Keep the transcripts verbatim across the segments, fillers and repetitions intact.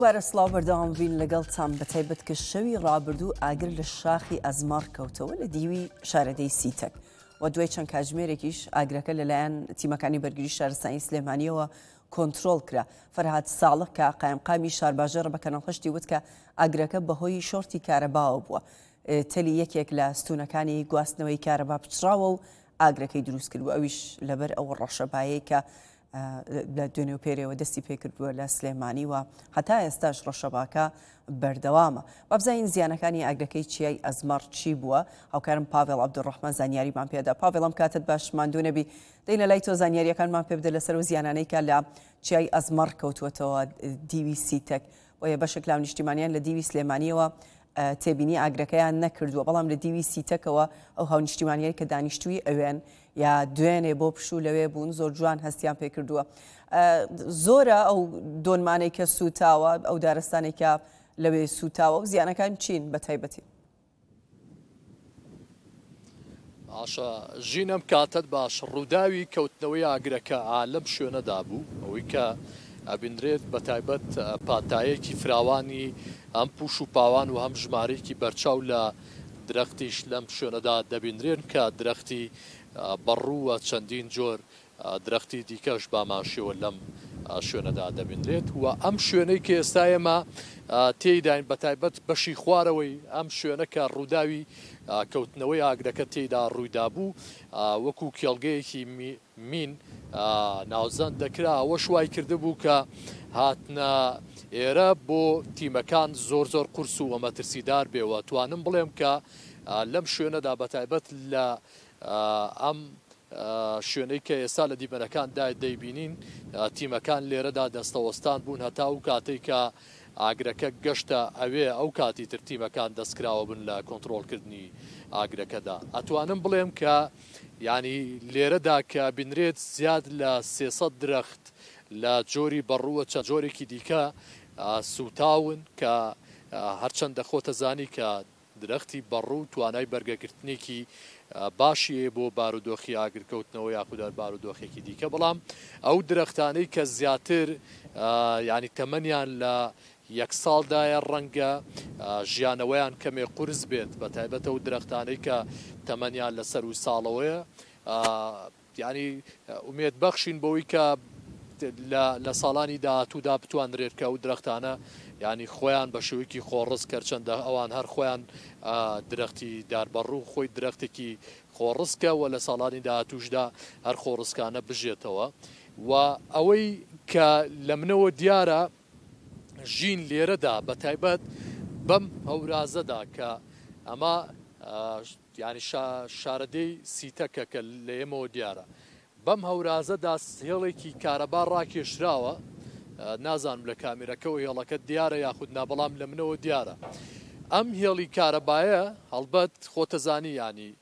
وارە سڵاو بەردەوامبین لەگەڵتان بە تایبەت کە شەوی ڕابردوو ئاگر لە شاخی ئەزمار کەوتەوە لە دیوی شارەدەی سیتەک و دوای چەند کاتژمێرێکیش ئاگرەکە لەلایەن تیمەکانی بەرگری شارستانی سلێمانیەوە کۆنتڕۆڵ کرا. فەرهاد ساڵح کە قایمقامی شارباژێر بە کەناڵخشتی وت کە ئاگرەکە بەهۆی شۆرتی کارەباوە بووە. تەلی یەکێک لە ستوونەکانی گواستنەوەی کارەبا پچراوە و ئاگرەکەی دروست کردووە، ئەویش لەبەر ئەو ڕەشەبایەی کە لە دوێنێ و پێرەوە دەستی پێکردووە لە سلێمانی و هەتا ئێستاش ڕەشەباکە بەردەوامە. وابزانین زیانەکانی ئاگرەکەی چیای ئەزمار چی بووە؟ هاوکارم پاڤێڵ عەبدوڕەحمان زانیاریمان پێدا. پاڤێڵم کاتت باش ماندوو نەبی، دەی لە لای تۆ زانیاریەکانمان پێ بدە لەسەر و زیانانەی کە لە چیای ئەزمار کەوتووەتەوە دیوی سیتەک، بۆیە بەشێک لە نیشتیمانیان لە دیوی سلێمانیەوە تێبینی ئاگرەکەیان نەکردووە، بەڵام لە دیوی سیتەکەوە ئەو هاونیشتیمانیایی کە دانیشتووی ئەوێن یا دوێنێ بۆ پشوو لەوێ بوون زۆر جوان هەستیان پێکردووە. زۆرە ئەو دۆنمانەی کە سوتاوە، ئەو دارستانێک کە لەوێ سوتاوە و زیانەکان چین بە تایبەتی؟ ئاشە ژینم کاتت باش ڕووداوی کەوتنەوەی ئاگرەکە لەم شوێنەدا بوو، ئەوەی کە ئەبینرێت بە تایبەت پاتایەکی فراوانی ئەم پوش و پاوان و هەم ژمارەیەکی بەرچاو لە درەختیش لەم شوێنەدا دەبینرێن کە درەختی بەڕووە چەندین جۆر درەختی دیکەش باماشیەوە لەم شوێنەدا دەبینرێت و ئەم شوێنەی کە ئێستا ئێمە تێیداین بە تایبەت بەشی خوارەوەی ئەم شوێنە کە ڕووداوی کەوتنەوەی ئاگرەکە تێیدا ڕوویدا بوو وەکو کێڵگەیەکی مین ناوزەند دەکرا. ئەوە شوای کرده بوو کە هاتنە ئێرە بۆ تیمەکان زۆر زۆر قورس و وەمەترسیدار بێەوە. توانم بڵێم کە لەم شوێنەدا بە تایبەت لە ئەم شوێنەی کە ئێستا لە دیمەنەکاندا دەیبینین تیمەکان لێرەدا دەستەوەستان بوون هەتا و کاتێک کە ئاگرەکە گەشتە ئەوێ ئەو کاتی تر تیمەکان دەستکراوە بن لە کۆنتڕۆڵکردنی ئاگرەکەدا. ئەتوانم بڵێم کە ینی لێرەدا کە بینرێت زیاد لە سێسەد درەخت لە جۆری بەڕووە چەند جۆرێکی دیکە سوتاون کە هەرچەندە خۆتە زانی کە درەختی بەڕوو توانای بەرگەگرتنێکی باشیە بۆ بارودۆخی ئاگرکەوتنەوە یاخودار بارودۆخێکی دیکە، بەڵام ئەو درەختانەی کە زیاتر ینی تەمەنیان لە یەک ساڵدایە ڕەنگە ژیانەوەیان کەمێ قورس بێت، بە تایبەت ئەو درەختانەی کە تەمەنیان لەسەر و ساڵەوەیە ینی ئومێد بەخشین بەوەی کە لە ساڵانی داهاتوودا بتوانرێت کە ئەو درەختانە ینی خۆیان بە شێوەیەکی خۆڕست کەرچەندە ئەوان هەر خۆیان درەختی داربەڕوو خۆی درەختێکی خۆڕستکە و لە ساڵانی داهاتووشدا هەر خۆڕستکانە بژێتەوە. و ئەوەی کە لە منەوە دیارە ژین لێرەدا بە تایبەت بەم هەورازەدا کە ئەمە ینی شارەدەی سیتەکە کە لە ئێمەوە دیارە بەم هەورازەدا هێڵێکی کارەبا ڕاکێشراوە، نازانم لە کامێرەکەەوە هێڵەکە دیارە یاخود نابەڵام لە منەوە دیارە. ئەم هێڵی کارەبایە هەڵبەت خۆتەزانی ینی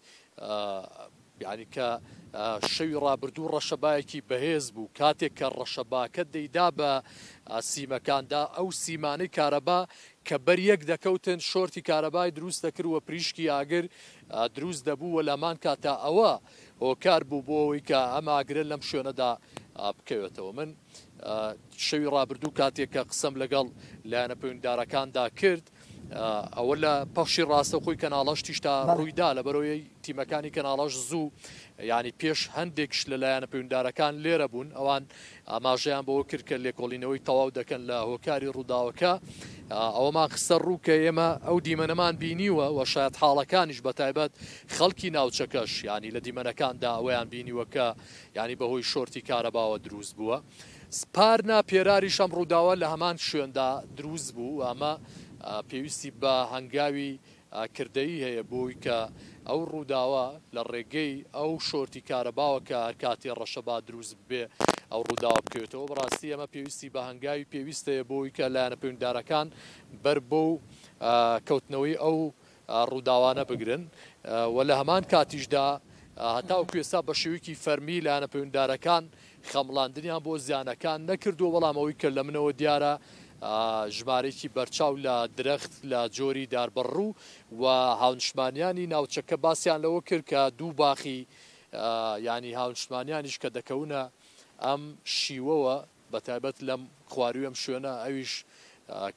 ینی کە شەوی ڕابردوو ڕەشەبایەکی بەهێز بوو، کاتێک کە ڕەشەباکە دەیدا بە سیمەکاندا ئەو سیمانەی کارەبا کە بەریەک دەکەوتن شۆرتی کارەبای دروست دەکردوە پریشکی ئاگر دروست دەبووە لەمان کاتا ئەوە هۆکار بوو بۆ ئەوەی کە ئەم ئاگرە لەم شوێنەدا بکەوێتەوە. من شەوی ڕابردوو کاتێک کە قسەم لەگەڵ لایەنە پەیوەندیدارەکاندا کرد ئەوە لە پەخشی ڕاستە خۆی کەناڵەش تیشتا ڕوویدا لە بەرەوەی تیمەکانی کەناڵەش زوو ینی پێش هەندێکش لە لایەنە پەیوەندیدارەکان لێرە بوون، ئەوان ئاماژەیان بەوە کرد کە لێکۆڵینەوەی تەواو دەکەن لە هۆکاری ڕووداوەکە. ئەوەمان خستە ڕوو کە ئێمە ئەو دیمەنەمان بینیوە و شاید حاڵەکانیش بە تایبەت خەڵکی ناوچەکەش ینی لە دیمەنەکاندا ئەوەیان بینیوە کە ینی بەهۆی شۆرتی کارەباوە دروست بووە. سپارنا پێراریش ئەم ڕووداوە لە هەمان شوێندا دروست بوو، ئەمە پێویستی بە هەنگاوی کردەیی هەیە بۆی کە ئەو ڕووداوە لە ڕێگەی ئەو شۆرتی کارەباوە کە کاتی ڕەشەبا دروست بێ ئەو ڕووداوە بکەوێتەوە. بەڕاستی ئەمە پێویستی بە هەنگاوی پێویستەیە بۆی کە لایەنە پەیوەندیدارەکان بەر بۆ کەوتنەوەی ئەو ڕووداوانە بگرن و لە هەمان کاتیشدا هەتاوەکو ئێستا بە شێوەیەکی فەرمی لایەنە پەیوەندیدارەکان خەمڵاندنیان بۆ زیانەکان نەکردووە، بەڵام ئەوەی کە لە منەوە دیارە ژمارەیەکی بەرچاو لە درەخت لە جۆری داربەڕوو و هاونشمانیانی ناوچەکە باسییان لەوە کرد کە دوو باخی ینی هاونشمانیانیش کە دەکەونە ئەم شیوەوە بە تایبەت لەم خواروی ئەم شوێنە ئەویش